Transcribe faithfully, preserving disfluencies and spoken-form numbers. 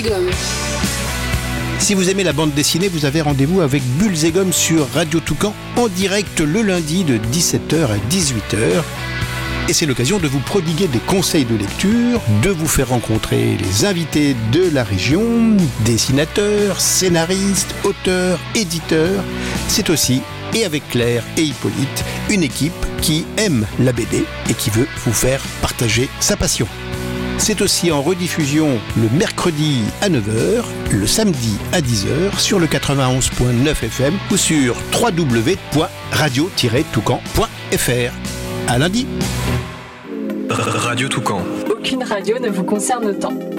et Gomme. Si vous aimez la bande dessinée, vous avez rendez-vous avec Bulles et Gomme sur Radio Toucan en direct le lundi de dix-sept heures à dix-huit heures. Et c'est l'occasion de vous prodiguer des conseils de lecture, de vous faire rencontrer les invités de la région, dessinateurs, scénaristes, auteurs, éditeurs. C'est aussi, et avec Claire et Hippolyte, une équipe qui aime la B D et qui veut vous faire partager sa passion. C'est aussi en rediffusion le mercredi à neuf heures, le samedi à dix heures sur le quatre-vingt-onze point neuf F M ou sur w w w point radio tiret toucan point f r. À lundi. Radio Toucan. Aucune radio ne vous concerne autant.